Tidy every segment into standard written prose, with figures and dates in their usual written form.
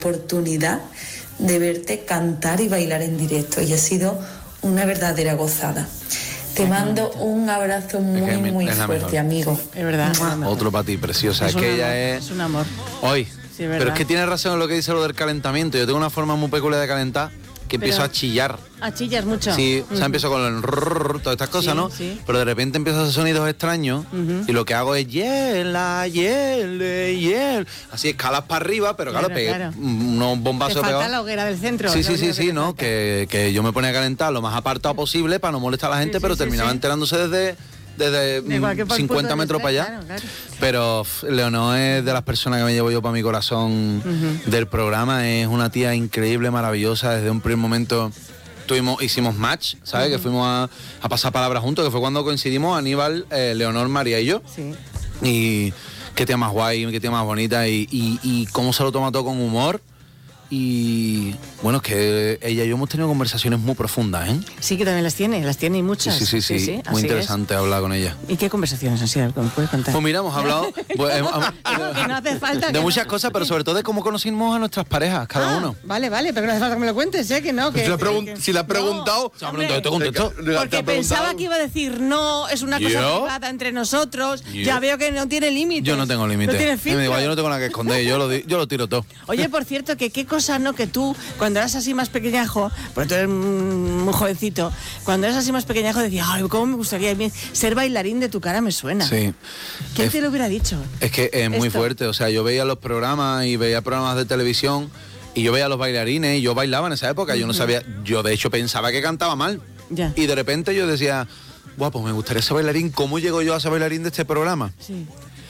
oportunidad de verte cantar y bailar en directo y ha sido una verdadera gozada. Te mando un abrazo muy fuerte, amigo. Es verdad. Otro para ti, preciosa. Es que ella es un amor. Hoy. Sí, pero es que tiene razón en lo que dice lo del calentamiento. Yo tengo una forma muy peculiar de calentar que empiezo a chillar. ¿A chillar mucho? Sí, o sea, empiezo con el todas estas cosas, ¿no? Sí. Pero de repente empiezo a hacer sonidos extraños y lo que hago es hiela. Así, escalas para arriba, pero claro, pegué unos bombazos pegados. Te falta la hoguera del centro. Sí, ¿no? Que yo me ponía a calentar lo más apartado posible para no molestar a la gente, pero terminaba enterándose desde 50 metros para allá. Claro. Pero Leonor es de las personas que me llevo yo para mi corazón del programa. Es una tía increíble, maravillosa. Desde un primer momento hicimos match, ¿sabes? Que fuimos a pasar palabras juntos, que fue cuando coincidimos Aníbal, Leonor, María y yo. Sí. Y qué tía más guay, qué tía más bonita y cómo se lo toma todo con humor. Y bueno, es que ella y yo hemos tenido conversaciones muy profundas, ¿eh? Sí, que también las tiene y muchas. Sí. Muy interesante hablar con ella. ¿Y qué conversaciones han sido? ¿Me puedes contar? Pues mira, hemos hablado que no hace falta, de muchas cosas, pero sobre todo de cómo conocimos a nuestras parejas, cada uno. Vale, pero no hace falta que me lo cuentes, ¿eh? Que no. Si le has preguntado, te contesto. Porque pensaba que iba a decir, no, es una cosa privada entre nosotros. Ya veo que no tiene límites. Yo no tengo límites. No tiene filtro. Yo no tengo nada que esconder, yo lo tiro todo. Oye, por cierto, que qué cosa, ¿no? Que tú, cuando eras así más pequeñajo, porque tú eres muy jovencito, cuando eras así más pequeñajo decías, ay, cómo me gustaría ser bailarín de Tu cara me suena. Sí. ¿Quién te lo hubiera dicho? Es que es muy fuerte, o sea, yo veía los programas y veía programas de televisión y yo veía a los bailarines y yo bailaba en esa época, yo no sabía, yo de hecho pensaba que cantaba mal. Ya. Y de repente yo decía, pues me gustaría ser bailarín, ¿cómo llego yo a ser bailarín de este programa? Sí.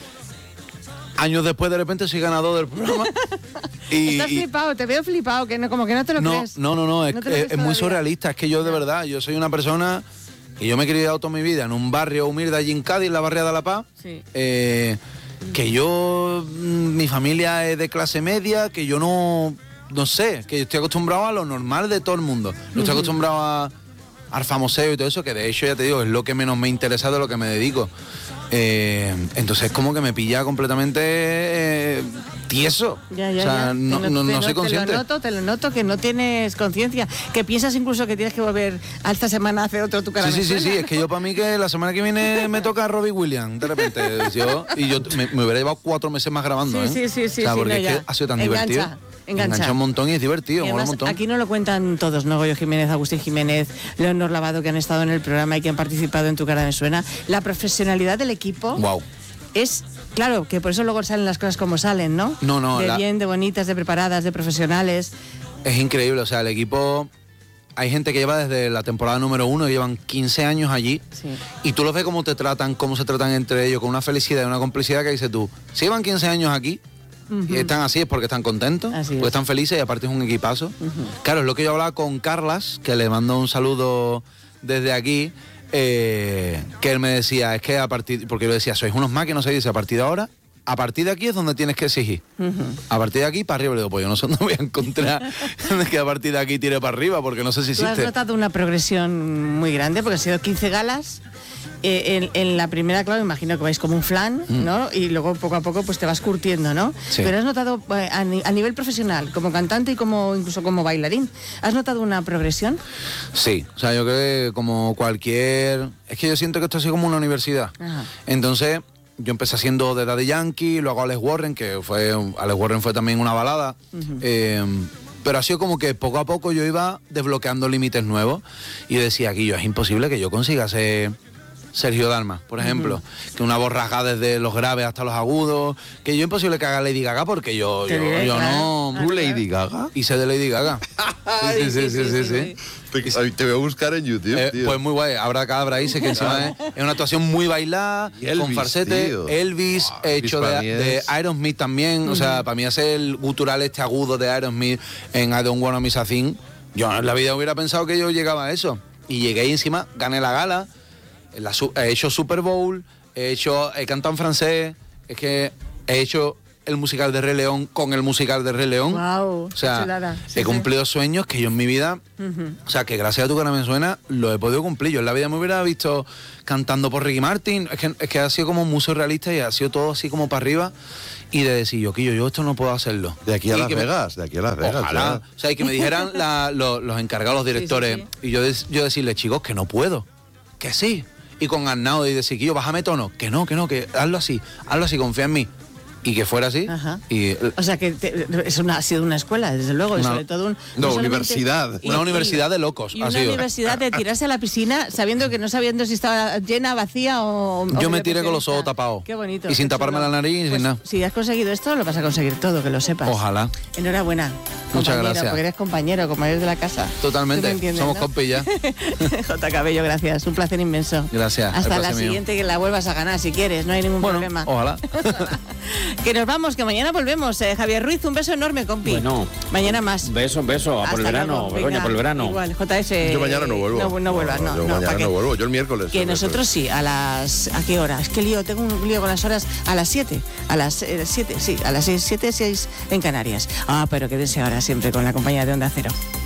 Años después de repente soy ganador del programa. Estás flipado, te veo flipado, como que no te lo crees. No, es muy surrealista, es que yo de verdad, yo soy una persona que yo me he criado toda mi vida en un barrio humilde allí en Cádiz, la barriada de La Paz, que yo, mi familia es de clase media, que yo no sé, que yo estoy acostumbrado a lo normal de todo el mundo, no estoy acostumbrado al famoseo y todo eso, que de hecho ya te digo, es lo que menos me interesa de lo que me dedico. Entonces es como que me pilla completamente tieso. Ya. O sea, no soy consciente. Te lo noto, que no tienes conciencia, que piensas incluso que tienes que volver a esta semana a hacer otro Tu cara me suena. Sí, es que yo para mí que la semana que viene me toca a Robbie Williams, de repente. Yo me hubiera llevado 4 meses más grabando, Sí. O sea, porque es que ha sido tan divertido. Engancha un montón y es divertido. Y además, mola un montón. Aquí no lo cuentan todos, ¿no? Goyo Jiménez, Agustín Jiménez, Leonor Lavado, que han estado en el programa y que han participado en Tu cara me suena. La profesionalidad del equipo es, claro, que por eso luego salen las cosas como salen, ¿no? No. De bien, de bonitas, de preparadas, de profesionales. Es increíble, o sea, el equipo... Hay gente que lleva desde la temporada número 1, llevan 15 años allí, y tú los ves cómo te tratan, cómo se tratan entre ellos, con una felicidad y una complicidad que dices tú, si llevan 15 años aquí, y están así es porque están contentos, porque están felices y aparte es un equipazo. Claro, es lo que yo hablaba con Carlas, que le mando un saludo desde aquí, que él me decía, es que porque yo le decía, sois unos máquinas, se dice, a partir de ahora, a partir de aquí es donde tienes que exigir. A partir de aquí para arriba, le digo, pues yo no sé dónde voy a encontrar que a partir de aquí tire para arriba, porque no sé si existe. Tú has notado una progresión muy grande, porque han sido 15 galas. En la primera, claro, me imagino que vais como un flan, ¿no? Y luego poco a poco pues te vas curtiendo, ¿no? Sí. Pero has notado a nivel profesional, como cantante y incluso como bailarín, ¿has notado una progresión? Sí, o sea, yo creo que como cualquier... Es que yo siento que esto ha sido como una universidad. Ajá. Entonces, yo empecé haciendo de Daddy Yankee, luego Alex Warren, Alex Warren fue también una balada. Pero ha sido como que poco a poco yo iba desbloqueando límites nuevos y decía, aquí es imposible que yo consiga ser Sergio Dalma, por ejemplo, que una voz rasgada desde los graves hasta los agudos, que yo imposible que haga Lady Gaga porque yo no... ¿Tú Lady Gaga? Hice de Lady Gaga. Sí. Te voy a buscar en YouTube, tío. Pues muy guay, Abra Cadabra dice que encima es una actuación muy bailada, con falsete, tío. Elvis, hecho de Aerosmith también, o sea, para mí hacer el gutural este agudo de Aerosmith en I Don't Wanna Miss a Thing, yo en la vida hubiera pensado que yo llegaba a eso, y llegué y encima gané la gala, he hecho Super Bowl, he cantado en francés, es que he hecho el musical de Rey León con el musical de Rey León. Wow, o sea, he cumplido sueños que yo en mi vida, o sea, que gracias a Tu cara me suena, lo he podido cumplir. Yo en la vida me hubiera visto cantando por Ricky Martin, es que ha sido como muy surrealista y ha sido todo así como para arriba. y de decir, yo esto no puedo hacerlo. De aquí a Las Vegas, Ojalá. O sea, y que me dijeran los encargados, los directores, y yo decirle, chicos, que no puedo, que sí. Y con Arnau y decir, yo bájame tono, que no, que hazlo así, confía en mí. Y que fuera así. O sea que ha sido una escuela, desde luego, y sobre todo universidad. Una universidad de locos. Y una universidad de tirarse a la piscina sabiendo si estaba llena, vacía o... Yo me tiré con los ojos tapados. Qué bonito. Y sin taparme la nariz, sin nada. Si has conseguido esto, lo vas a conseguir todo, que lo sepas. Ojalá. Enhorabuena. Muchas gracias. Porque eres compañero de la casa. Totalmente. Somos compis ya. J. Cabello, gracias. Un placer inmenso. Gracias. Hasta la siguiente, que la vuelvas a ganar si quieres, no hay ningún problema. Ojalá. Que nos vamos, que mañana volvemos. Javier Ruiz, un beso enorme, compi. Bueno. Mañana más. Beso, a por el verano, Begoña, por el verano. Igual, JS. Yo mañana no vuelvo. No vuelvas, no. Yo mañana no vuelvo, yo el miércoles. Que nosotros sí, ¿a qué hora? Es que tengo un lío con las horas. A las 7. A las 7, sí, a las 6 en Canarias. Pero quédense ahora siempre con la compañía de Onda Cero.